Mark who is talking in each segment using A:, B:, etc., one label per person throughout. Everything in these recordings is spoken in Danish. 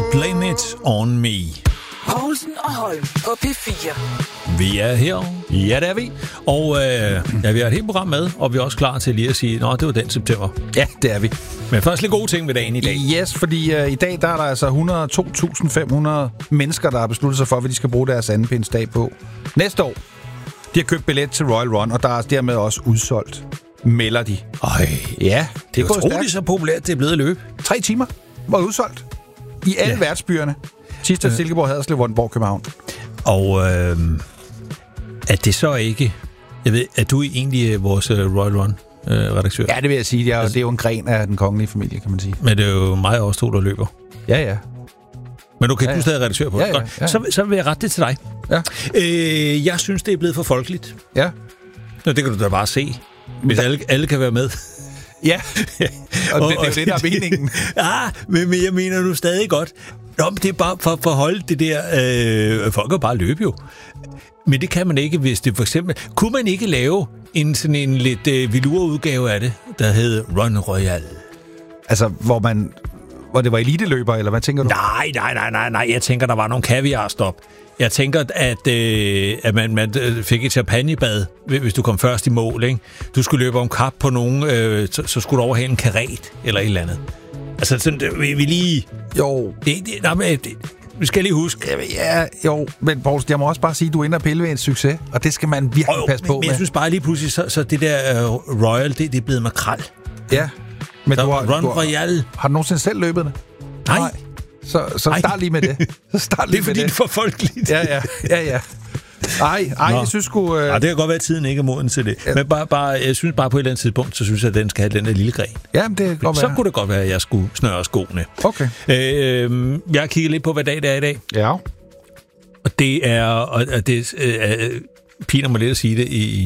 A: Blame It On Me.
B: Poulsen og Holm på P4.
A: Vi er her. Ja, det er vi. Og vi har et helt program med, og vi er også klar til lige at sige, nå, det var den september.
C: Ja, det er vi.
A: Men først lidt gode ting ved dagen i dag.
C: Yes, fordi i dag der er der altså 102.500 mennesker, der har besluttet sig for, hvad de skal bruge deres andenpindsdag på. Næste år, de har købt billet til Royal Run, og der er dermed også udsolgt, melder de. Ja,
A: det er utroligt så populært, det er blevet at løbe.
C: 3 timer var udsolgt i alle værtsbyerne. Sidste Silkeborg, Haderslev, Vordingborg, København.
A: Og er det så ikke... Jeg ved, er du egentlig vores Royal Run-redaktør?
C: Ja, det vil jeg sige. Det er jo en gren af den kongelige familie, kan man sige.
A: Men det er jo mig også to, der løber.
C: Ja.
A: Men okay, du er stadig redaktør på det.
C: Ja.
A: Så vil jeg rette det til dig.
C: Ja.
A: Jeg synes, det er blevet for folkeligt.
C: Ja.
A: Nå, det kan du da bare se. Hvis alle kan være med.
C: Ja, og det er jo det, der er meningen.
A: Men jeg mener nu stadig godt. Nå, men det er bare for at holde det der... folk kan bare løbe jo. Men det kan man ikke, hvis det for eksempel... Kunne man ikke lave sådan en lidt velure-udgave af det, der hed Run Royal?
C: Altså, hvor det var eliteløber, eller hvad tænker du?
A: Nej. Jeg tænker, der var nogle kaviarstop. Jeg tænker, at man fik et champagnebad, hvis du kom først i mål, ikke? Du skulle løbe om kap på nogen, så skulle du overhale en karet, eller et eller andet. Altså, sådan, vi lige...
C: Jo.
A: Vi skal lige huske.
C: Ja, jo. Men Poulsen, jeg må også bare sige, at du er inde og pille ved en succes, og det skal man virkelig passe på med.
A: Men jeg synes bare lige pludselig, så det der Royal, det er blevet makrel.
C: Ja. Men
A: Run Royal.
C: Har du nogensinde selv løbet det?
A: Nej.
C: Så start lige med det.
A: Det er fordi, det er for folkeligt.
C: Ja. Ej, jeg synes sgu...
A: Det kan godt være, at tiden ikke er moden til det. Ja. Men jeg synes bare på et eller andet tidspunkt, så synes jeg, at den skal have den der lille gren.
C: Ja, det kan godt være.
A: Så kunne det godt være, at jeg skulle snøre skoene.
C: Okay.
A: Jeg har kigget lidt på, hvad dag det er i dag.
C: Ja.
A: Og det er... Og det piner mig lidt at sige det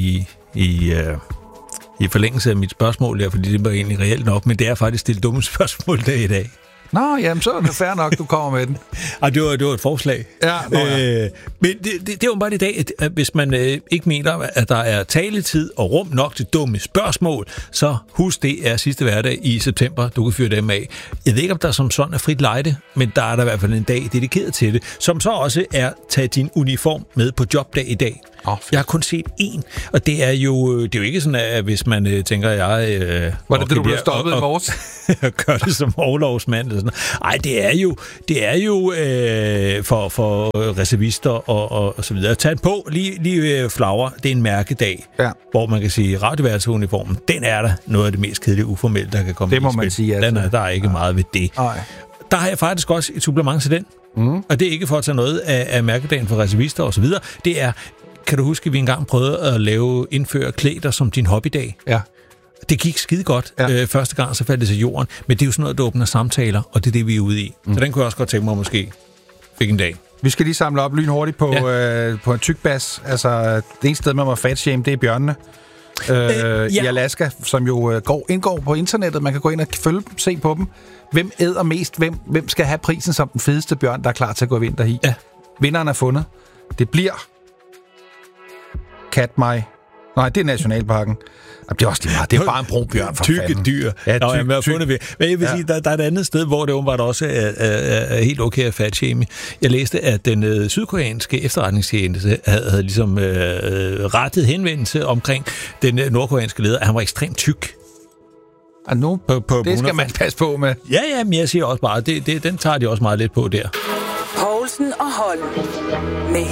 A: i forlængelse af mit spørgsmål der, fordi det var egentlig reelt nok, men det er faktisk stille dumme spørgsmål der i dag.
C: Nå, jamen så er det fair nok, du kommer med den.
A: Det var et forslag.
C: Ja.
A: Men det var bare i dag, at hvis man ikke mener, at der er taletid og rum nok til dumme spørgsmål, så husk, det er sidste hverdag i september, du kan fyre dem af. Jeg ved ikke, om der som sådan er frit lejde, men der er der i hvert fald en dag dedikeret til det, som så også er tage din uniform med på jobdag i dag. Jeg har kun set én, og det er jo ikke sådan, at hvis man tænker, at jeg...
C: Var det du blev stoppet i morges?
A: Gør det som overlovsmand eller sådan noget. Ej, det er jo for reservister og så videre. Tag den på, lige flagre. Det er en mærkedag, hvor man kan sige, radioværelsesuniformen, den er der noget af det mest kedelige uformelle, der kan komme.
C: Det må man sige, altså.
A: Der er ikke meget ved det.
C: Ej.
A: Der har jeg faktisk også et supplement til den. Og det er ikke for at tage noget af mærkedagen for reservister og så videre. Det er... Kan du huske, at vi engang prøvede at indføre klæder som din hobbydag?
C: Ja.
A: Det gik skide godt. Første gang, så faldt det til jorden. Men det er jo sådan noget, der åbner samtaler, og det er det, vi er ude i. Så den kunne jeg også godt tænke mig, måske fik en dag. Vi
C: skal lige samle op lynhurtigt på en tyk bas. Altså, det eneste sted, man må fatshame, det er bjørnene. I Alaska, som jo indgår på internettet. Man kan gå ind og følge dem, se på dem. Hvem æder mest? Hvem skal have prisen som den fedeste bjørn, der er klar til at gå vinter i?
A: Ja.
C: Vinderen er fundet. Det bliver... Katmai. Nej, det er Nationalparken. Det er også lige meget. Det er bare en brunbjørn for
A: tykke
C: fanden.
A: Dyr.
C: Ja,
A: Men jeg vil sige, der er et andet sted, hvor det åbenbart også er helt okay at fatshame. Jeg læste, at den sydkoreanske efterretningstjeneste havde ligesom rettet henvendelse omkring den nordkoreanske leder, at han var ekstremt tyk.
C: Nu, det skal man passe på med.
A: Ja, men jeg siger også bare, den tager de også meget lidt på der.
B: Poulsen og Holm med